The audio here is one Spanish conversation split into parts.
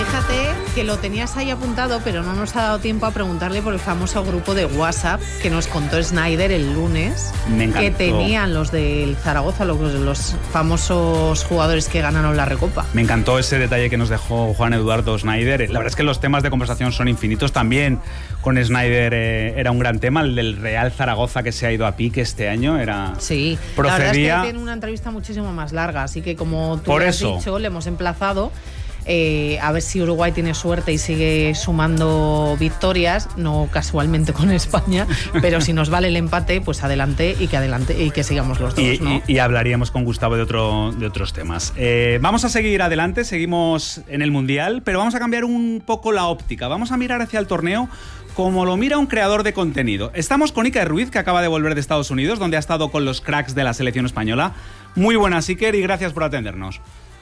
fíjate que lo tenías ahí apuntado, pero no nos ha dado tiempo a preguntarle por el famoso grupo de WhatsApp que nos contó Snyder el lunes. Me encantó. Que tenían los del Zaragoza, los famosos jugadores que ganaron la Recopa. Me encantó ese detalle que nos dejó Juan Eduardo Snyder. La verdad es que los temas de conversación son infinitos. También con Snyder era un gran tema, el del Real Zaragoza que se ha ido a pique este año. Sí, procedía... la verdad es que tiene una entrevista muchísimo más larga, así que como tú has dicho, le hemos emplazado a ver si Uruguay tiene suerte y sigue sumando victorias, no casualmente con España, pero si nos vale el empate, pues adelante y que sigamos los dos, ¿no? Y hablaríamos con Gustavo de otros temas. Vamos a seguir adelante, seguimos en el Mundial, pero vamos a cambiar un poco la óptica. Vamos a mirar hacia el torneo como lo mira un creador de contenido. Estamos con Iker Ruiz, que acaba de volver de Estados Unidos, donde ha estado con los cracks de la selección española. Muy buenas, Iker, y gracias por atendernos.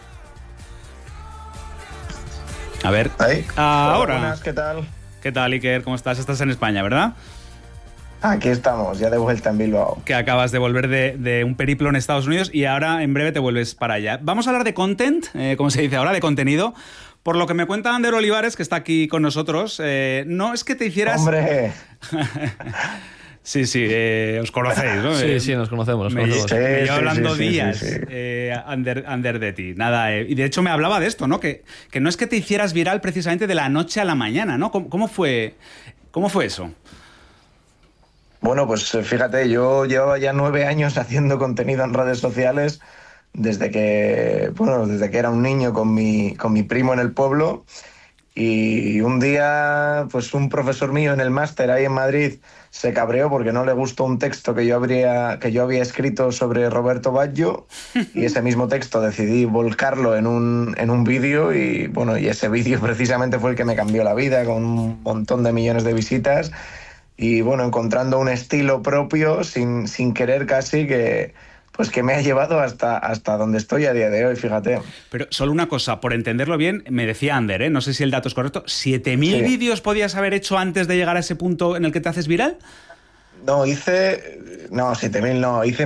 A ver, ahora. Buenas, ¿qué tal? ¿Qué tal, Iker? ¿Cómo estás? Estás en España, ¿verdad? Aquí estamos, ya de vuelta en Bilbao. Que acabas de volver de un periplo en Estados Unidos y ahora en breve te vuelves para allá. Vamos a hablar de content, como se dice ahora, de contenido. Por lo que me cuenta Ander Olivares, que está aquí con nosotros, no es que te hicieras... ¡Hombre! Sí, os conocéis, ¿no? Sí, nos conocemos. Me llevo hablando días, sí. Ander de ti. Nada, y de hecho me hablaba de esto, ¿no? Que no es que te hicieras viral precisamente de la noche a la mañana, ¿no? ¿Cómo fue eso? Bueno, pues fíjate, yo llevaba ya 9 años haciendo contenido en redes sociales desde que era un niño con mi primo en el pueblo. Y un día, pues un profesor mío en el máster ahí en Madrid se cabreó porque no le gustó un texto que yo había escrito sobre Roberto Baggio, y ese mismo texto decidí volcarlo en un vídeo y ese vídeo precisamente fue el que me cambió la vida, con un montón de millones de visitas y encontrando un estilo propio sin querer casi que me ha llevado hasta donde estoy a día de hoy, fíjate. Pero solo una cosa, por entenderlo bien, me decía Ander, no sé si el dato es correcto, ¿7.000 vídeos podías haber hecho antes de llegar a ese punto en el que te haces viral? No, 7.000 no, hice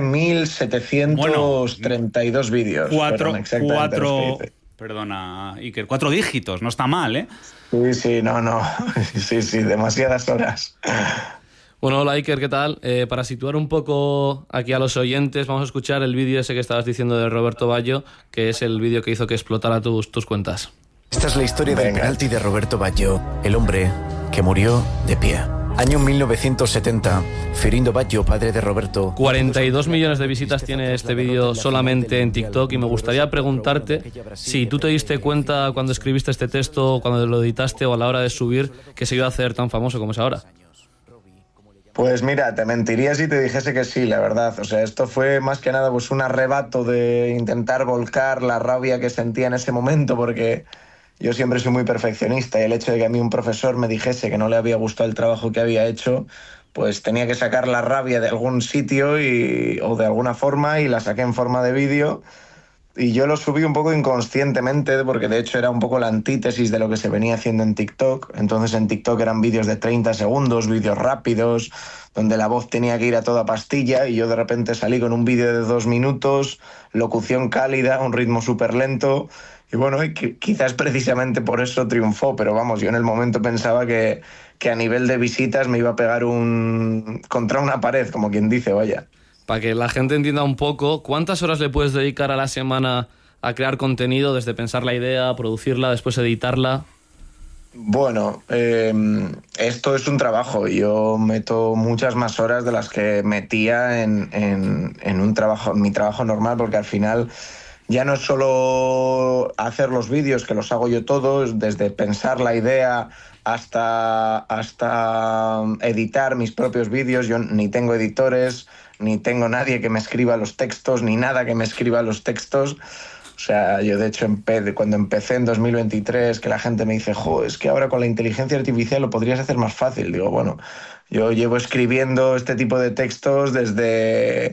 1.732 vídeos. Perdona, Iker, 4 dígitos, no está mal, ¿eh? Sí, no, sí, demasiadas horas. Bueno, hola Iker, ¿qué tal? Para situar un poco aquí a los oyentes, vamos a escuchar el vídeo ese que estabas diciendo de Roberto Baggio, que es el vídeo que hizo que explotara tus cuentas. Esta es la historia del penalti de Roberto Baggio, el hombre que murió de pie. Año 1970, Ferindo Baggio, padre de Roberto... 42 millones de visitas tiene este vídeo solamente en TikTok, y me gustaría preguntarte si tú te diste cuenta cuando escribiste este texto, cuando lo editaste o a la hora de subir, que se iba a hacer tan famoso como es ahora. Pues mira, te mentiría si te dijese que sí, la verdad. O sea, esto fue más que nada un arrebato de intentar volcar la rabia que sentía en ese momento, porque yo siempre soy muy perfeccionista y el hecho de que a mí un profesor me dijese que no le había gustado el trabajo que había hecho, pues tenía que sacar la rabia de algún sitio o de alguna forma, y la saqué en forma de vídeo. Y yo lo subí un poco inconscientemente, porque de hecho era un poco la antítesis de lo que se venía haciendo en TikTok. Entonces en TikTok eran vídeos de 30 segundos, vídeos rápidos, donde la voz tenía que ir a toda pastilla, y yo de repente salí con un vídeo de 2 minutos, locución cálida, un ritmo súper lento. Y quizás precisamente por eso triunfó, pero yo en el momento pensaba que a nivel de visitas me iba a pegar contra una pared, como quien dice, vaya. Para que la gente entienda un poco, ¿cuántas horas le puedes dedicar a la semana a crear contenido, desde pensar la idea, producirla, después editarla? Bueno, esto es un trabajo. Yo meto muchas más horas de las que metía en mi trabajo normal, porque al final ya no es solo hacer los vídeos, que los hago yo todos, desde pensar la idea hasta editar mis propios vídeos. Yo ni tengo editores, ni tengo nadie que me escriba los textos, ni nada que me escriba los textos. O sea, yo de hecho cuando empecé en 2023, que la gente me dice, es que ahora con la inteligencia artificial lo podrías hacer más fácil. Digo, yo llevo escribiendo este tipo de textos desde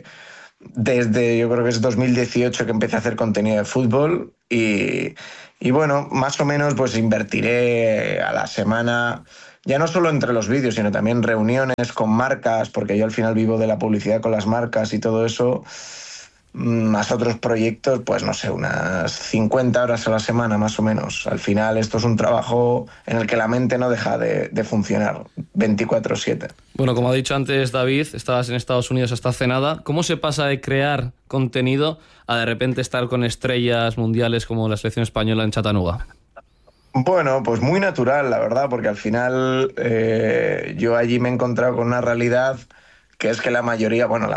yo creo que es 2018 que empecé a hacer contenido de fútbol, y más o menos pues invertiré a la semana, ya no solo entre los vídeos, sino también reuniones con marcas, porque yo al final vivo de la publicidad con las marcas y todo eso. más otros proyectos, pues no sé, unas 50 horas a la semana más o menos. Al final esto es un trabajo en el que la mente no deja de funcionar 24/7. Bueno, como ha dicho antes David, estabas en Estados Unidos hasta hace nada. ¿Cómo se pasa de crear contenido a de repente estar con estrellas mundiales como la selección española en Chattanooga? Bueno, pues muy natural, la verdad, porque al final yo allí me he encontrado con una realidad que es que la mayoría no,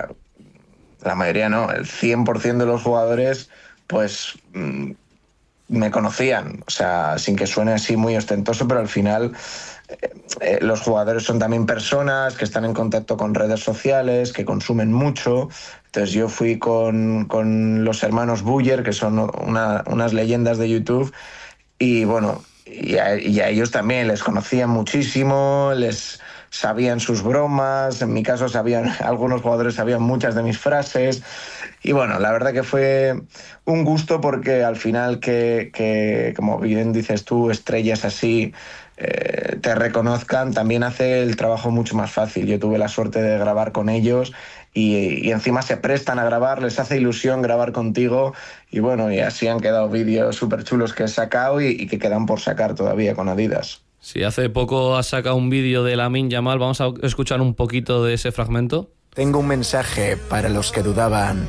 el 100% de los jugadores, pues me conocían, o sea, sin que suene así muy ostentoso, pero al final los jugadores son también personas que están en contacto con redes sociales, que consumen mucho. Entonces yo fui con los hermanos Buller, que son unas leyendas de YouTube, y bueno, y a ellos también les conocían muchísimo, les sabían sus bromas, en mi caso algunos jugadores sabían muchas de mis frases, y bueno, la verdad que fue un gusto porque al final que como bien dices tú, estrellas así te reconozcan, también hace el trabajo mucho más fácil. Yo tuve la suerte de grabar con ellos y encima se prestan a grabar, les hace ilusión grabar contigo, y bueno, y así han quedado vídeos súper chulos que he sacado y que quedan por sacar todavía con Adidas. Sí, hace poco has sacado un vídeo de Lamine Yamal, vamos a escuchar un poquito de ese fragmento. Tengo un mensaje para los que dudaban.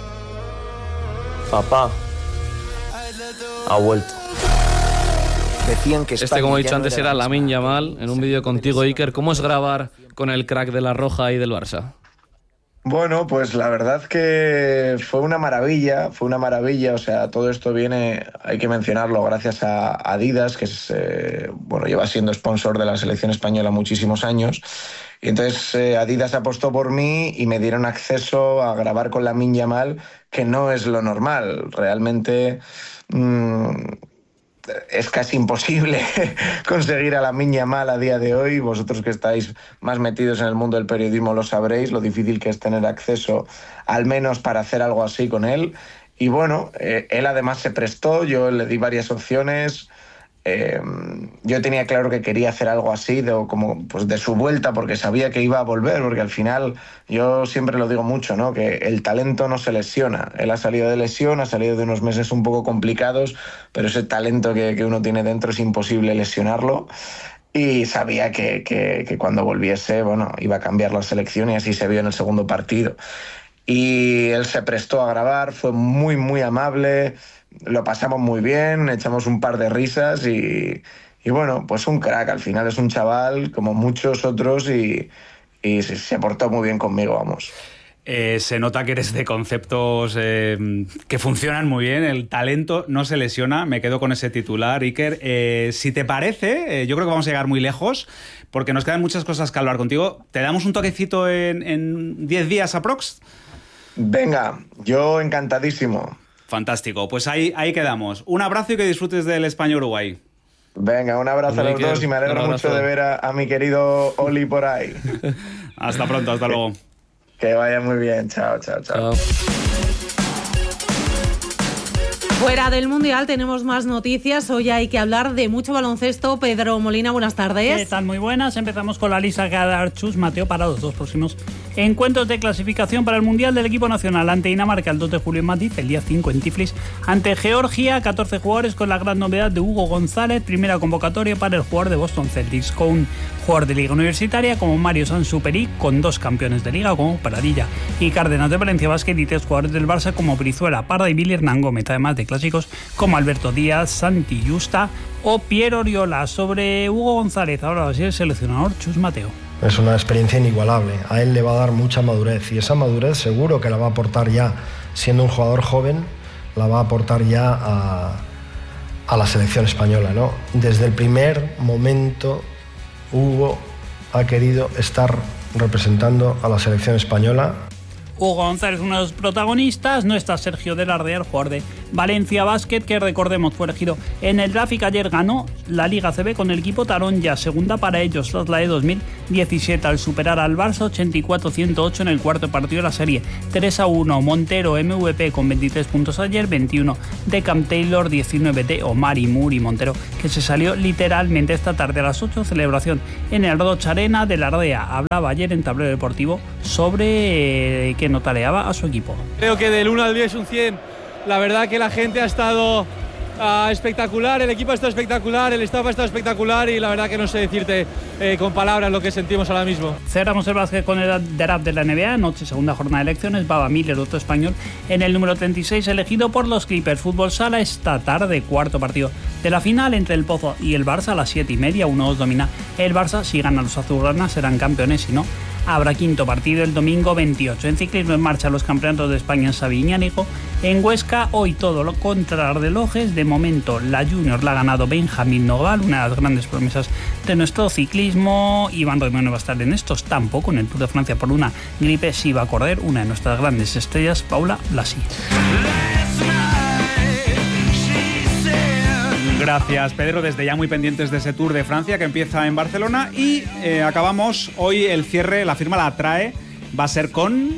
Papá ha vuelto. Decían que España, como he dicho antes, era Lamine Yamal en un vídeo contigo, Iker. ¿Cómo es grabar con el crack de la Roja y del Barça? Bueno, pues la verdad que fue una maravilla, o sea, todo esto viene, hay que mencionarlo, gracias a Adidas, que es, lleva siendo sponsor de la selección española muchísimos años, y entonces Adidas apostó por mí y me dieron acceso a grabar con Lamine Yamal, que no es lo normal, realmente es casi imposible conseguir a Lamine Yamal a día de hoy. Vosotros que estáis más metidos en el mundo del periodismo lo sabréis, lo difícil que es tener acceso, al menos para hacer algo así con él. Y bueno, él además se prestó, yo le di varias opciones. Yo tenía claro que quería hacer algo así, de su vuelta, porque sabía que iba a volver, porque al final, yo siempre lo digo mucho, ¿no? Que el talento no se lesiona. Él ha salido de lesión, ha salido de unos meses un poco complicados, pero ese talento que uno tiene dentro es imposible lesionarlo. Y sabía que cuando volviese, iba a cambiar la selección, y así se vio en el segundo partido. Y él se prestó a grabar, fue muy, muy amable. Lo pasamos muy bien, echamos un par de risas y bueno, pues un crack. Al final es un chaval como muchos otros y se portó muy bien conmigo, vamos. Se nota que eres de conceptos que funcionan muy bien. El talento no se lesiona. Me quedo con ese titular, Iker. Si te parece, yo creo que vamos a llegar muy lejos porque nos quedan muchas cosas que hablar contigo. ¿Te damos un toquecito en 10 días aprox? Venga, yo encantadísimo. Fantástico, pues ahí quedamos. Un abrazo y que disfrutes del España-Uruguay. Venga, un abrazo a los dos y me alegro mucho de ver a mi querido Oli por ahí. Hasta pronto, hasta luego. Que vaya muy bien, chao, chao, chao. Fuera del Mundial tenemos más noticias. Hoy hay que hablar de mucho baloncesto. Pedro Molina, buenas tardes. ¿Qué tal? Muy buenas. Empezamos con la lista que ha dado Chus Mateo para los dos próximos encuentros de clasificación para el Mundial del equipo nacional. Ante Dinamarca el 2 de julio en Madrid, el día 5 en Tiflis. Ante Georgia, 14 jugadores con la gran novedad de Hugo González, primera convocatoria para el jugador de Boston Celtics, con un jugador de liga universitaria como Mario Sansuperi, con 2 campeones de liga como Paradilla y Cárdenas de Valencia Basket, y 3 jugadores del Barça como Brizuela, Parda y Billy Hernán Gómez, además de clásicos como Alberto Díaz, Santi Justa o Pierre Oriola. Sobre Hugo González, ahora va a ser el seleccionador Chus Mateo. Es una experiencia inigualable, a él le va a dar mucha madurez y esa madurez seguro que la va a aportar ya, siendo un jugador joven, la va a aportar ya a la selección española, ¿no? Desde el primer momento Hugo ha querido estar representando a la selección española. Hugo González, uno de los protagonistas. No está Sergio Delarde, el jugador de Valencia Basket, que recordemos fue elegido en el draft y que ayer ganó la Liga CB con el equipo Taronja, segunda para ellos tras la de 2017 al superar al Barça 84-108 en el cuarto partido de la serie. 3-1 Montero MVP con 23 puntos ayer, 21 de Cam Taylor, 19 de Omari Muri Montero, que se salió literalmente esta tarde a las 8, celebración en el Rocha Arena de la Ardea. Hablaba ayer en Tablero Deportivo sobre que notaleaba a su equipo. Creo que del 1 al 10 un 100. La verdad que la gente ha estado espectacular, el equipo ha estado espectacular, el staff ha estado espectacular y la verdad que no sé decirte con palabras lo que sentimos ahora mismo. Cerramos el básquet con el draft de la NBA, noche segunda jornada de elecciones. Baba Miller, otro español, en el número 36, elegido por los Clippers. Fútbol sala esta tarde, cuarto partido de la final entre el Pozo y el Barça a las 7:30. 1-2 domina el Barça. Si ganan los azulgranas serán campeones, si no habrá quinto partido el domingo 28. En ciclismo en marcha los campeonatos de España en Sabiñánigo. En Huesca, hoy todo lo contra relojes. De momento, la Junior la ha ganado Benjamín Nogal, una de las grandes promesas de nuestro ciclismo. Iván Romeo no va a estar en estos tampoco en el Tour de Francia por una gripe. Sí va a correr una de nuestras grandes estrellas, Paula Blasi. Gracias, Pedro. Desde ya muy pendientes de ese Tour de Francia que empieza en Barcelona. Y acabamos hoy el cierre, la firma la trae, va a ser con...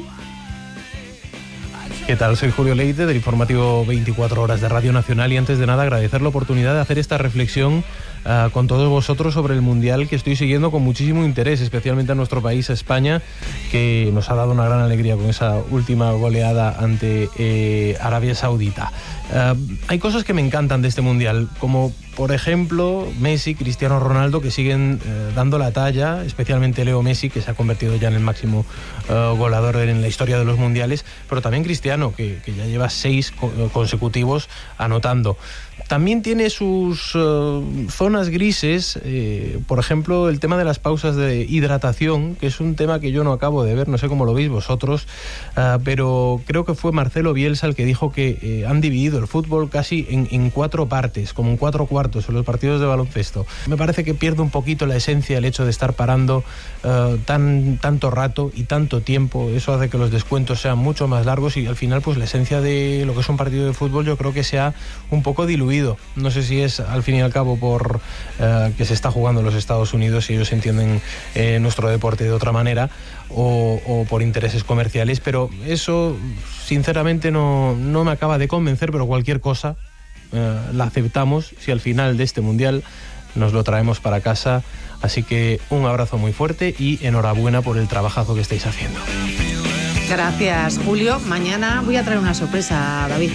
¿Qué tal? Soy Julio Leite del informativo 24 horas de Radio Nacional y antes de nada agradecer la oportunidad de hacer esta reflexión con todos vosotros sobre el Mundial que estoy siguiendo con muchísimo interés, especialmente a nuestro país, a España, que nos ha dado una gran alegría con esa última goleada ante Arabia Saudita. Hay cosas que me encantan de este Mundial, como por ejemplo Messi, Cristiano Ronaldo, que siguen dando la talla, especialmente Leo Messi, que se ha convertido ya en el máximo goleador en la historia de los mundiales, pero también Cristiano, que ya lleva 6 consecutivos anotando. También tiene sus zonas grises, por ejemplo, el tema de las pausas de hidratación, que es un tema que yo no acabo de ver, no sé cómo lo veis vosotros, pero creo que fue Marcelo Bielsa el que dijo que han dividido el fútbol casi en 4 partes, como en 4 cuartos en los partidos de baloncesto. Me parece que pierde un poquito la esencia el hecho de estar parando tanto rato y tanto tiempo. Eso hace que los descuentos sean mucho más largos y al final pues la esencia de lo que es un partido de fútbol yo creo que se ha un poco diluido. No sé si es al fin y al cabo por que se está jugando en los Estados Unidos y ellos entienden nuestro deporte de otra manera o por intereses comerciales, pero eso sinceramente no me acaba de convencer, pero cualquier cosa la aceptamos si al final de este Mundial nos lo traemos para casa. Así que un abrazo muy fuerte y enhorabuena por el trabajazo que estáis haciendo. Gracias, Julio. Mañana voy a traer una sorpresa, David.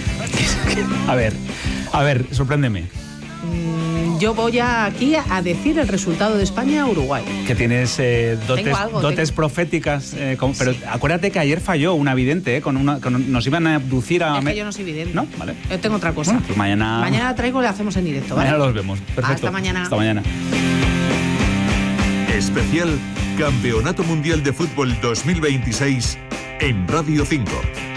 A ver, sorpréndeme. Yo voy aquí a decir el resultado de España-Uruguay. Que tienes dotes proféticas, pero sí. Acuérdate que ayer falló una vidente, nos iban a abducir a... Es que yo no soy vidente. ¿No? Vale. Yo tengo otra cosa. Bueno, pues mañana traigo y lo hacemos en directo, ¿vale? Mañana los vemos. Perfecto. Hasta mañana. Hasta mañana. Especial Campeonato Mundial de Fútbol 2026 en Radio 5.